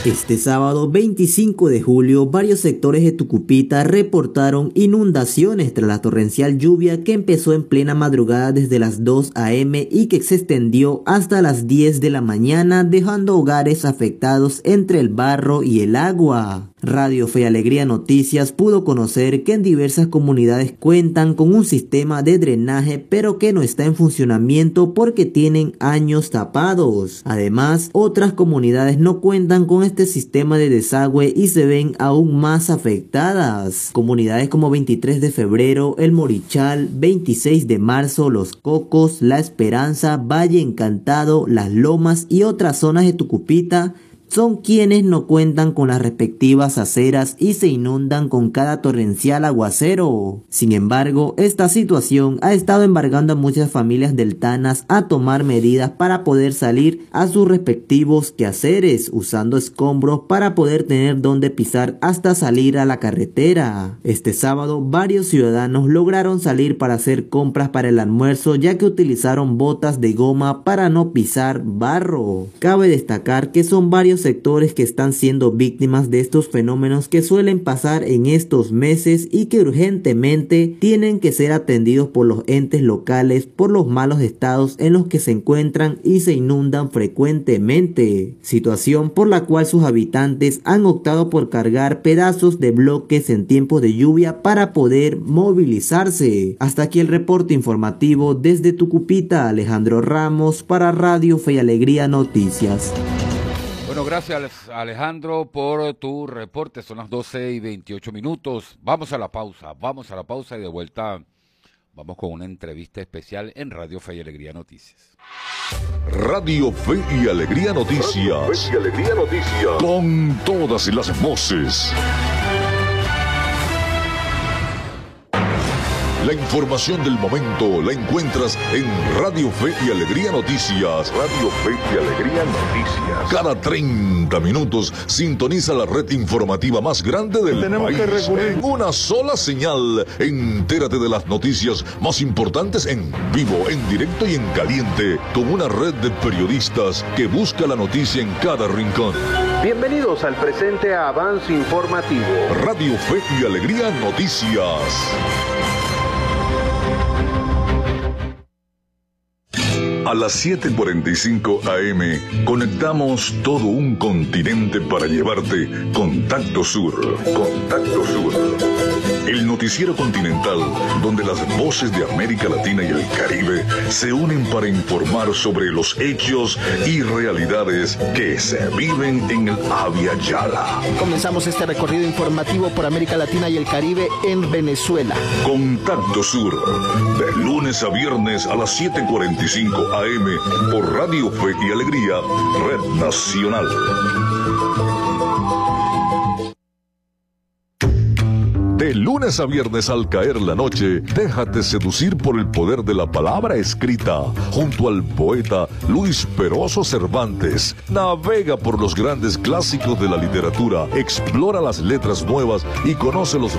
Este sábado 25 de julio, varios sectores de Tucupita reportaron inundaciones tras la torrencial lluvia que empezó en plena madrugada desde las 2 a.m. y que se extendió hasta las 10 de la mañana, dejando hogares afectados entre el barro y el agua. Radio Fe y Alegría Noticias pudo conocer que en diversas comunidades cuentan con un sistema de drenaje, pero que no está en funcionamiento porque tienen años tapados. Además, otras comunidades no cuentan con este sistema de desagüe y se ven aún más afectadas. Comunidades como 23 de febrero, El Morichal, 26 de marzo, Los Cocos, La Esperanza, Valle Encantado, Las Lomas y otras zonas de Tucupita son quienes no cuentan con las respectivas aceras y se inundan con cada torrencial aguacero. Sin embargo, esta situación ha estado embargando a muchas familias deltanas a tomar medidas para poder salir a sus respectivos quehaceres, usando escombros para poder tener donde pisar hasta salir a la carretera. Este sábado, varios ciudadanos lograron salir para hacer compras para el almuerzo, ya que utilizaron botas de goma para no pisar barro. Cabe destacar que son varios sectores que están siendo víctimas de estos fenómenos que suelen pasar en estos meses y que urgentemente tienen que ser atendidos por los entes locales por los malos estados en los que se encuentran y se inundan frecuentemente, situación por la cual sus habitantes han optado por cargar pedazos de bloques en tiempos de lluvia para poder movilizarse. Hasta aquí el reporte informativo desde Tucupita. Alejandro Ramos para Radio Fe y Alegría Noticias. Bueno, gracias Alejandro por tu reporte. Son las 12:28. Vamos a la pausa y de vuelta vamos con una entrevista especial en Radio Fe y Alegría Noticias. Radio Fe y Alegría Noticias. Con todas las voces. La información del momento la encuentras en Radio Fe y Alegría Noticias. Radio Fe y Alegría Noticias. Cada 30 minutos sintoniza la red informativa más grande del país. En una sola señal. Entérate de las noticias más importantes en vivo, en directo y en caliente. Con una red de periodistas que busca la noticia en cada rincón. Bienvenidos al presente avance informativo. Radio Fe y Alegría Noticias. A las 7:45 AM conectamos todo un continente para llevarte Contacto Sur. Contacto Sur. El noticiero continental donde las voces de América Latina y el Caribe se unen para informar sobre los hechos y realidades que se viven en el Abya Yala. Comenzamos este recorrido informativo por América Latina y el Caribe en Venezuela. Contacto Sur, de lunes a viernes a las 7:45 AM por Radio Fe y Alegría, Red Nacional. De lunes a viernes al caer la noche, déjate seducir por el poder de la palabra escrita, junto al poeta Luis Peroso Cervantes. Navega por los grandes clásicos de la literatura, explora las letras nuevas y conoce los